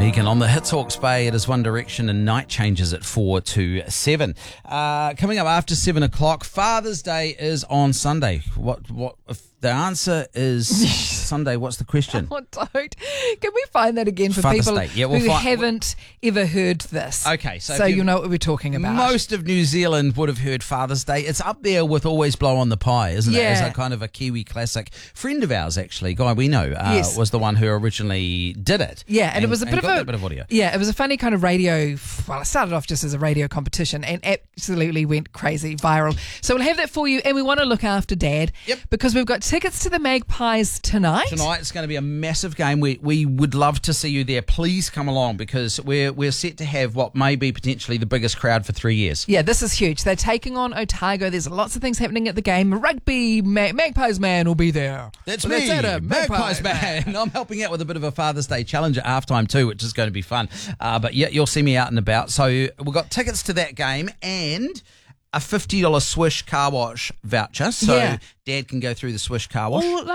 Egan on the Hits Hawke's Bay. It is One Direction and Night Changes at 4 to 7. Coming up after 7 o'clock, Father's Day is on Sunday. What if the answer is Sunday? What's the question? Oh, don't. Can we find that again for Father's people Day. Yeah, we'll who haven't ever heard this? Okay, so you know what we're talking about. Most of New Zealand would have heard Father's Day. It's up there with Always Blow on the Pie, isn't it? As a kind of a Kiwi classic. Friend of ours, actually, guy we know, was the one who originally did it. Yeah, and it was a bit of audio. Yeah, it was a funny kind of radio. Well, it started off just as a radio competition and absolutely went crazy, viral. So we'll have that for you, and we want to look after Dad. Yep. Because we've got tickets to the Magpies tonight. Tonight it's going to be a massive game. We would love to see you there. Please come along because we're set to have what may be potentially the biggest crowd for 3 years. Yeah, this is huge. They're taking on Otago. There's lots of things happening at the game. Rugby Magpies man will be there. That's me, Magpies man. I'm helping out with a bit of a Father's Day challenge at halftime too, which is going to be fun. But yeah, you'll see me out and about. So we've got tickets to that game and a $50 Swish car wash voucher. So Dad can go through the Swish car wash.